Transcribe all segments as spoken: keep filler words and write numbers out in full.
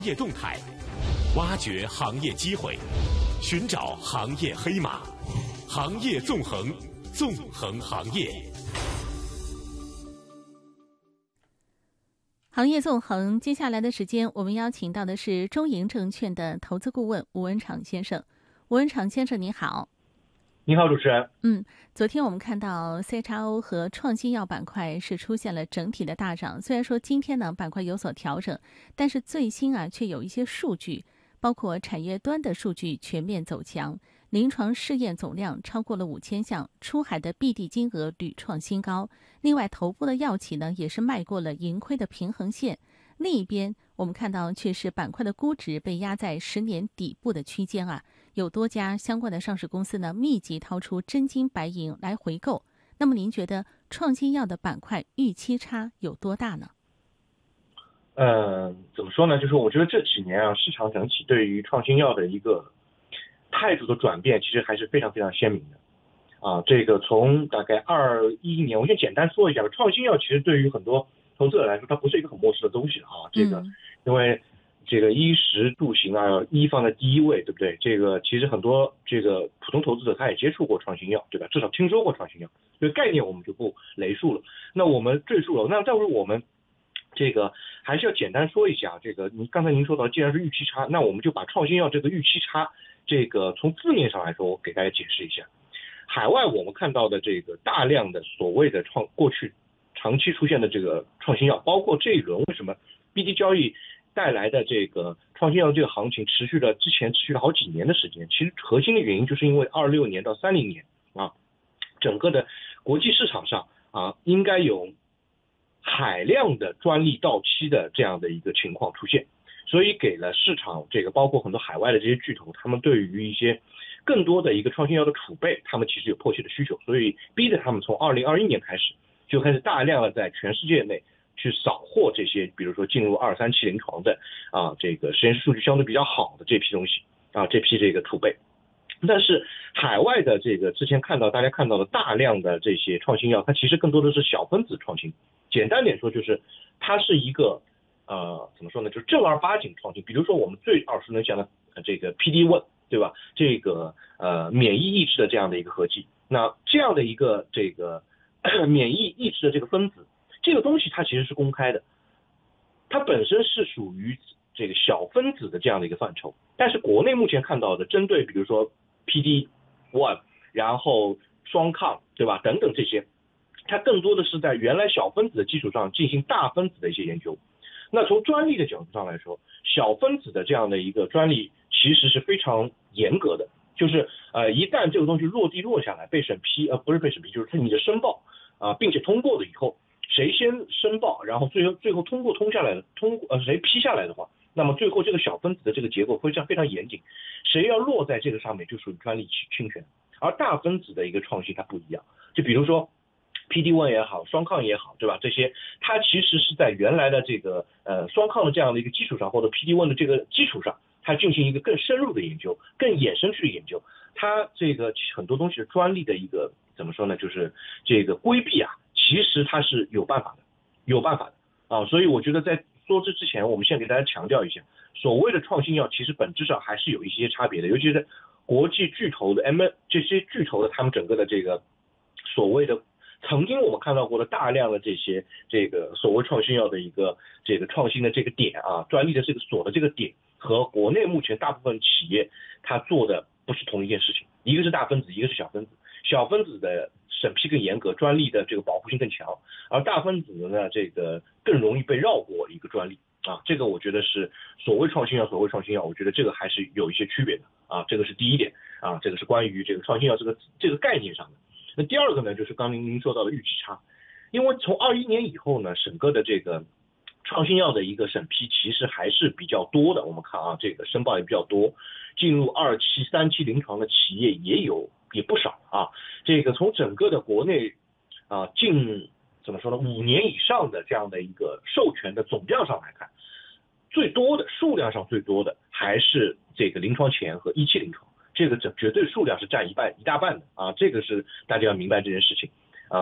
业动态，挖掘行业机会，寻找行业黑马，行业纵横，纵横行业。 行业纵横，接下来的时间，我们邀请到的是中银证券的投资顾问吴文敞先生。吴文敞先生，你好。 你好，主持人。 嗯，昨天我们看到 C X O 和创新药板块是出现了整体的大涨，虽然说今天呢板块有所调整，但是最新啊却有一些数据，包括产业端的数据全面走强，临床试验总量超过了五千项，出海的 B D 金额屡创新高。另外，头部的药企呢也是迈过了盈亏的平衡线。另一边，我们看到却是板块的估值被压在十年底部的区间啊。有多家相关的上市公司呢，密集掏出真金白银来回购。那么您觉得创新药的板块预期差有多大呢？ 呃，怎么说呢？就是我觉得这几年啊，市场整体对于创新药的一个态度的转变，其实还是非常非常鲜明的。啊，这个从大概二一年，我先简单说一下吧。创新药其实对于很多投资者来说，它不是一个很陌生的东西啊。这个， 嗯、 因为这个衣食住行啊，医放在第一位，对不对？这个其实很多这个普通投资者他也接触过创新药，对吧？至少听说过创新药，这个概念我们就不雷数了。那我们赘述了，那但是我们这个还是要简单说一下，这个你刚才您说到，既然是预期差，那我们就把创新药这个预期差，这个从字面上来说，我给大家解释一下。海外我们看到的这个大量的所谓的创过去长期出现的这个创新药，包括这一轮为什么 B D 交易带来的这个创新药这个行情持续了之前持续了好几年的时间，其实核心的原因就是因为二六年到三零年啊，整个的国际市场上啊应该有海量的专利到期的这样的一个情况出现，所以给了市场这个包括很多海外的这些巨头，他们对于一些更多的一个创新药的储备，他们其实有迫切的需求，所以逼着他们从二零二一年开始就开始大量的在全世界内去扫获这些，比如说进入二三期临床的啊，这个实验室数据相对比较好的这批东西啊，这批这个储备。但是海外的这个之前看到大家看到的大量的这些创新药，它其实更多的是小分子创新。简单点说，就是它是一个呃怎么说呢，就是正儿八经创新。比如说我们最耳熟能详的这个 P D 一， 对吧？这个呃免疫抑制的这样的一个合剂，那这样的一个这个免疫抑制的这个分子。这个东西它其实是公开的，它本身是属于这个小分子的这样的一个范畴，但是国内目前看到的针对比如说 P D 一， 然后双抗，对吧，等等这些，它更多的是在原来小分子的基础上进行大分子的一些研究。那从专利的角度上来说，小分子的这样的一个专利其实是非常严格的，就是呃一旦这个东西落地落下来被审批，呃不是被审批，就是你的申报啊、呃，并且通过了以后，谁先申报，然后最后最后通过通下来的通呃谁批下来的话，那么最后这个小分子的这个结构非常非常严谨，谁要落在这个上面就属于专利侵权。而大分子的一个创新它不一样，就比如说 P D 一 也好，双抗也好，对吧？这些它其实是在原来的这个呃双抗的这样的一个基础上，或者 P D 一 的这个基础上，它进行一个更深入的研究，更衍生去研究。它这个很多东西的专利的一个怎么说呢？就是这个规避啊，其实它是有办法的，有办法的啊。所以我觉得在说这之前，我们先给大家强调一下，所谓的创新药其实本质上还是有一些差别的，尤其是国际巨头的 M 这些巨头的他们整个的这个所谓的曾经我们看到过的大量的这些这个所谓创新药的一个这个创新的这个点啊，专利的这个锁的这个点，和国内目前大部分企业它做的不是同一件事情，一个是大分子，一个是小分子。小分子的审批更严格，专利的这个保护性更强，而大分子呢，这个更容易被绕过一个专利啊。这个我觉得是所谓创新药，所谓创新药，我觉得这个还是有一些区别的啊。这个是第一点啊，这个是关于这个创新药这个这个概念上的。那第二个呢，就是刚您您说到的预期差，因为从二一年以后呢，整个的这个创新药的一个审批其实还是比较多的。我们看啊，这个申报也比较多，进入二期、三期临床的企业也有也不少啊。这个从整个的国内啊近怎么说呢，五年以上的这样的一个授权的总量上来看，最多的数量上最多的还是这个临床前和一期临床。这个绝对数量是占一半一大半的啊，这个是大家要明白这件事情啊。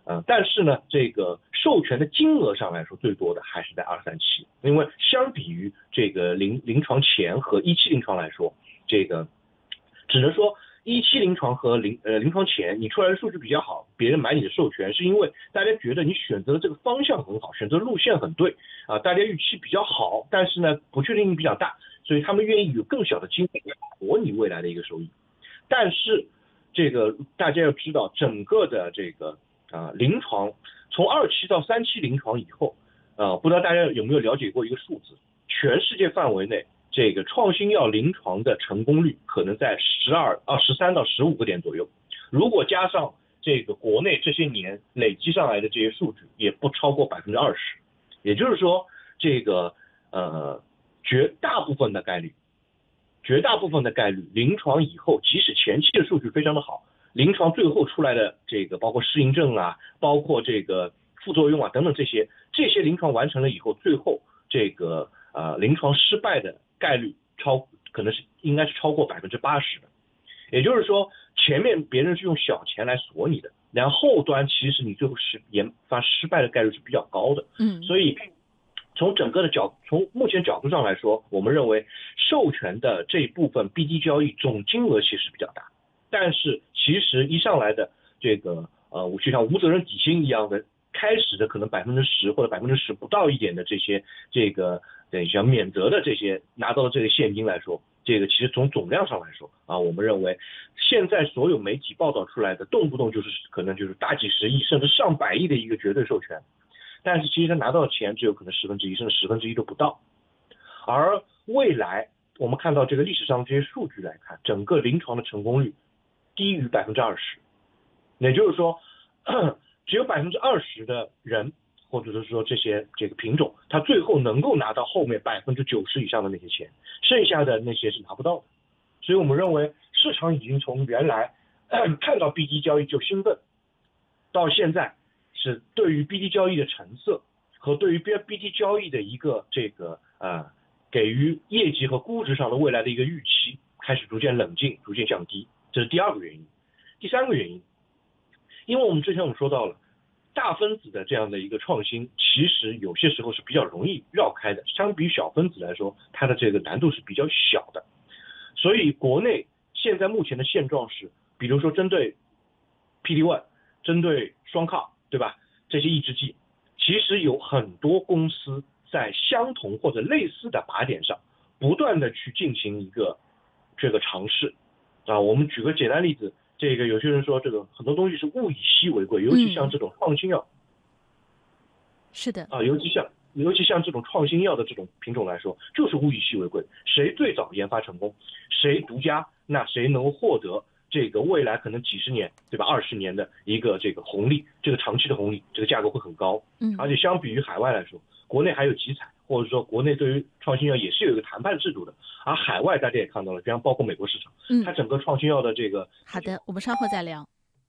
呃，但是呢，这个授权的金额上来说，最多的还是在二三期，因为相比于这个临临床前和一期临床来说，这个只能说一期临床和临呃临床前你出来的数据比较好，别人买你的授权是因为大家觉得你选择的这个方向很好，选择路线很对啊、呃，大家预期比较好，但是呢不确定性比较大，所以他们愿意有更小的金额来博你未来的一个收益。但是这个大家要知道，整个的这个啊、呃，临床从二期到三期临床以后，呃，不知道大家有没有了解过一个数字？全世界范围内，这个创新药临床的成功率可能在十二啊十三到十五个点左右。如果加上这个国内这些年累积上来的这些数据，也不超过百分之二十。也就是说，这个呃绝大部分的概率，绝大部分的概率，临床以后，即使前期的数据非常的好。临床最后出来的这个包括适应症啊，包括这个副作用啊等等这些，这些临床完成了以后，最后这个呃临床失败的概率超可能是应该是超过百分之八十的。也就是说，前面别人是用小钱来锁你的，然后后端其实你最后是研发失败的概率是比较高的。 嗯， 所以从整个的角从目前角度上来说，我们认为授权的这一部分 B D 交易总金额其实比较大。但是其实一上来的这个呃，就像无责任底薪一样的，开始的可能百分之十或者百分之十不到一点的这些这个等于像免责的这些拿到的这个现金来说，这个其实从总量上来说啊，我们认为现在所有媒体报道出来的动不动就是可能就是大几十亿甚至上百亿的一个绝对授权，但是其实他拿到的钱只有可能十分之一甚至十分之一都不到。而未来我们看到这个历史上这些数据来看，整个临床的成功率低于百分之二十，也就是说，只有百分之二十的人，或者是说这些这个品种，它最后能够拿到后面百分之九十以上的那些钱，剩下的那些是拿不到的。所以我们认为市场已经从原来、呃、看到 B D 交易就兴奋，到现在是对于 B D 交易的成色和对于 B D 交易的一个这个呃给予业绩和估值上的未来的一个预期开始逐渐冷静，逐渐降低。这是第二个原因。第三个原因，因为我们之前我们说到了大分子的这样的一个创新，其实有些时候是比较容易绕开的，相比小分子来说，它的这个难度是比较小的。所以国内现在目前的现状是，比如说针对 P D 一 针对双抗，对吧，这些抑制剂，其实有很多公司在相同或者类似的靶点上不断的去进行一个这个尝试啊。我们举个简单例子，这个有些人说这个很多东西是物以稀为贵，尤其像这种创新药、嗯、 是的啊，尤其像尤其像这种创新药的这种品种来说，就是物以稀为贵，谁最早研发成功，谁独家，那谁能够获得这个未来可能几十年，对吧，二十年的一个这个红利，这个长期的红利，这个价格会很高。 嗯， 而且相比于海外来说，国内还有集采，或者说国内对于创新药也是有一个谈判制度的，而海外大家也看到了，比方包括美国市场， 嗯， 它整个创新药的这个。 好的，我们稍后再聊。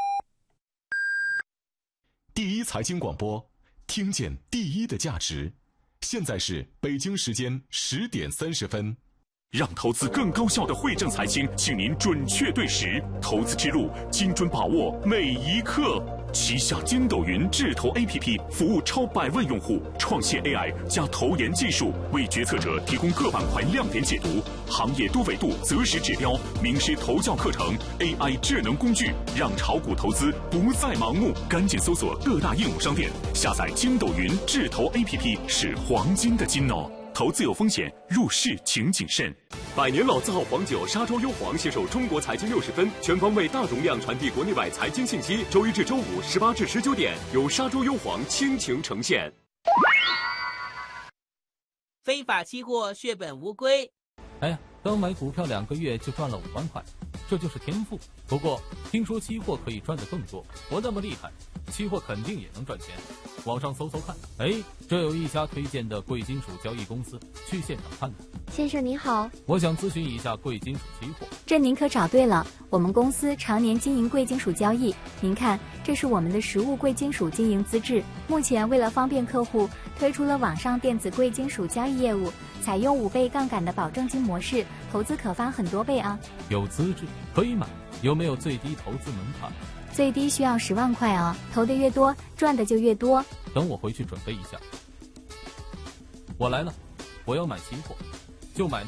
第一财经广播，听见第一的价值。现在是北京时间十点三十分。让投资更高效的汇正财经，请您准确对时，投资之路精准把握每一刻。旗下筋斗云智投 A P P 服务超百万用户，创现 A I 加投研技术，为决策者提供各板块亮点解读、行业多维度择时指标、名师投教课程、A I 智能工具，让炒股投资不再盲目。赶紧搜索各大应用商店，下载筋斗云智投 A P P 是黄金的金哦。投资有风险，入市请谨慎。百年老字号黄酒沙洲优黄携手中国财经六十分，全方位大容量传递国内外财经信息。周一至周五十八至十九点，由沙洲优黄倾情呈现。 非法期货血本无归。 哎呀，刚买股票两个月就赚了五万块，这就是天赋。不过听说期货可以赚得更多，我那么厉害，期货肯定也能赚钱。网上搜搜看，哎，这有一家推荐的贵金属交易公司，去现场看看。 先生您好， 我想咨询一下贵金属期货。 这您可找对了，我们公司常年经营贵金属交易。您看，这是我们的实物贵金属经营资质。目前为了方便客户，推出了网上电子贵金属交易业务，采用五倍杠杆的保证金模式，投资可翻很多倍啊。 有资质可以买，有没有最低投资门槛？ 最低需要十万块哦，投的越多，赚的就越多。 等我回去准备一下。我来了，我要买期货，就买那。